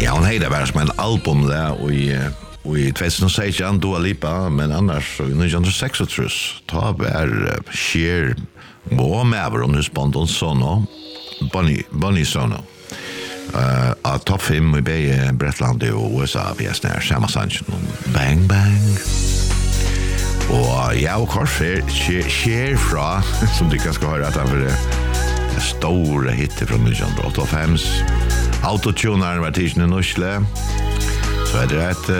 Ja, hon hade bara som en album där och i 2016 Dua Lipa, men annars i 1936 ta var Cher och med om Bondon Sono, Bonnie Sono. Topp 5 i bägge Bretland och USA via snär samma sanchen Bang Bang. Och jag och Korfer Cher fra som du kan ska höra att han var det stora hit från 1985. Autotuner var tidsen i Nusle. Så är det ett